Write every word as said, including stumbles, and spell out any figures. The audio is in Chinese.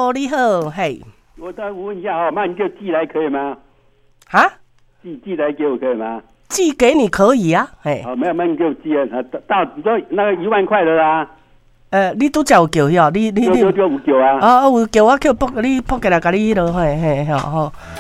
Hello， 你好，嘿。 我再问一下哦，那你就寄来可以吗？ 啊？ 寄寄来给我可以吗？ 寄给你可以啊，嘿。 好，没有，那你给我寄啊，到你说那个一万块的啦。 呃，你拄则有叫哟，你你你。 九九九五九啊。 啊，有叫我叫拨你拨过来，甲你迄落，嘿嘿，好好。